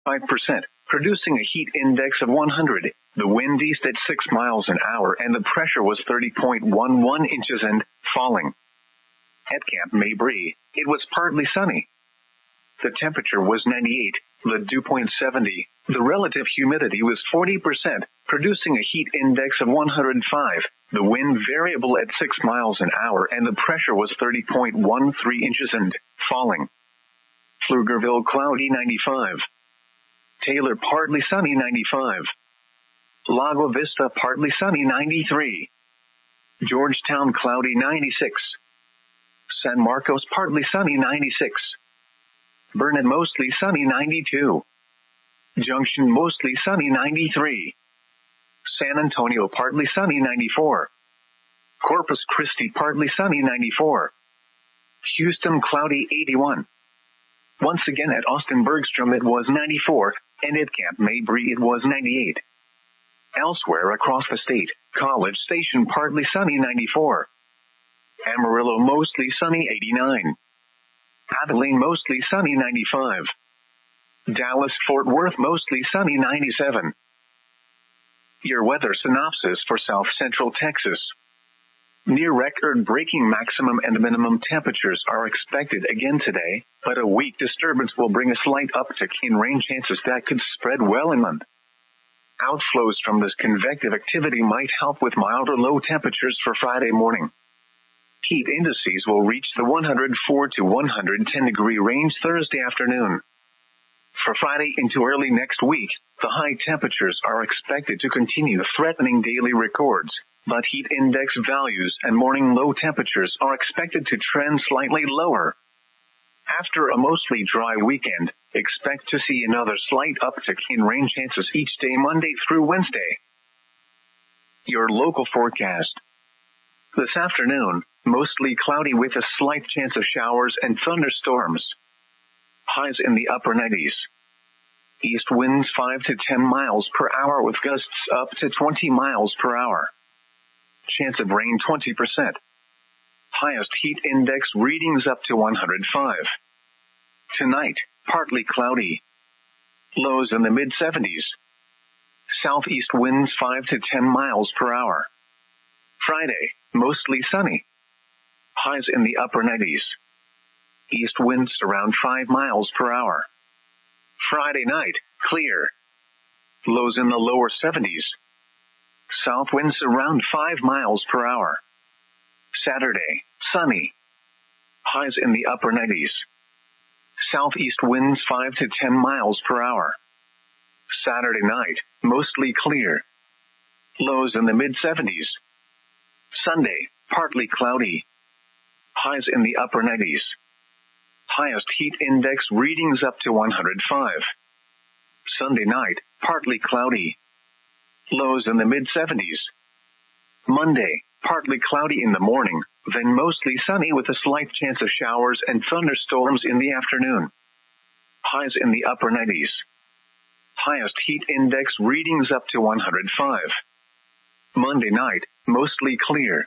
45%, producing a heat index of 100. The wind east at 6 miles an hour and the pressure was 30.11 inches and falling. At Camp Mabry, it was partly sunny. The temperature was 98, the dew point 70, the relative humidity was 40%, producing a heat index of 105, the wind variable at 6 miles an hour and the pressure was 30.13 inches and falling. Pflugerville cloudy 95. Taylor partly sunny 95. Lago Vista partly sunny 93. Georgetown cloudy 96. San Marcos partly sunny 96. Burnet mostly sunny 92. Junction mostly sunny 93. San Antonio partly sunny 94. Corpus Christi partly sunny 94. Houston cloudy 81. Once again at Austin Bergstrom it was 94, and at Camp Mabry it was 98. Elsewhere across the state, College Station partly sunny 94. Amarillo mostly sunny 89. Abilene mostly sunny 95. Dallas-Fort Worth mostly sunny 97. Your weather synopsis for South Central Texas. Near record-breaking maximum and minimum temperatures are expected again today, but a weak disturbance will bring a slight uptick in rain chances that could spread well inland. Outflows from this convective activity might help with milder low temperatures for Friday morning. Heat indices will reach the 104 to 110 degree range Thursday afternoon. For Friday into early next week, the high temperatures are expected to continue threatening daily records, but heat index values and morning low temperatures are expected to trend slightly lower. After a mostly dry weekend, expect to see another slight uptick in rain chances each day Monday through Wednesday. Your local forecast. This afternoon, mostly cloudy with a slight chance of showers and thunderstorms. Highs in the upper 90s. East winds 5 to 10 miles per hour with gusts up to 20 miles per hour. Chance of rain 20%. Highest heat index readings up to 105. Tonight, partly cloudy. Lows in the mid-70s. Southeast winds 5 to 10 miles per hour. Friday, mostly sunny. Highs in the upper 90s. East winds around 5 miles per hour. Friday night, clear. Lows in the lower 70s. South winds around 5 miles per hour. Saturday, sunny. Highs in the upper 90s. Southeast winds 5 to 10 miles per hour. Saturday night, mostly clear. Lows in the mid-70s. Sunday, partly cloudy. Highs in the upper 90s. Highest heat index readings up to 105. Sunday night, partly cloudy. Lows in the mid-70s. Monday, partly cloudy in the morning, then mostly sunny with a slight chance of showers and thunderstorms in the afternoon. Highs in the upper 90s. Highest heat index readings up to 105. Monday night, mostly clear.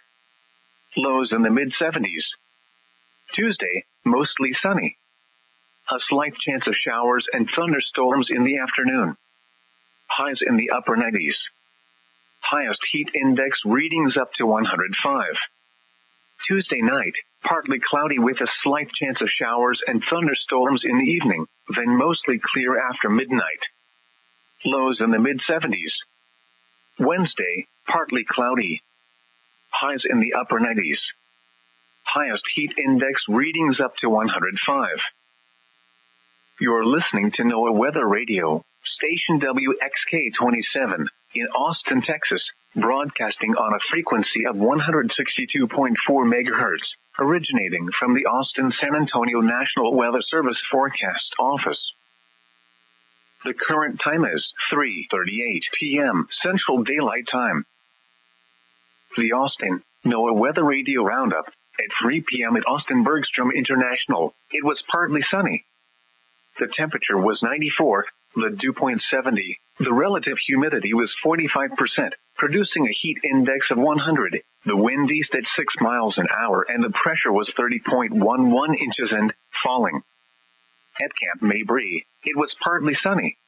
Lows in the mid-70s. Tuesday, mostly sunny. A slight chance of showers and thunderstorms in the afternoon. Highs in the upper 90s. Highest heat index readings up to 105. Tuesday night, partly cloudy with a slight chance of showers and thunderstorms in the evening, then mostly clear after midnight. Lows in the mid-70s. Wednesday, partly cloudy. Highs in the upper 90s. Highest heat index readings up to 105. You're listening to NOAA Weather Radio, station WXK-27, in Austin, Texas, broadcasting on a frequency of 162.4 megahertz, originating from the Austin-San Antonio National Weather Service Forecast Office. The current time is 3:38 p.m. Central Daylight Time. The Austin NOAA Weather Radio Roundup. At 3 p.m. at Austin Bergstrom International, it was partly sunny. The temperature was 94, the dew point 70, the relative humidity was 45%, producing a heat index of 100, the wind east at 6 miles an hour and the pressure was 30.11 inches and falling. At Camp Mabry, it was partly sunny.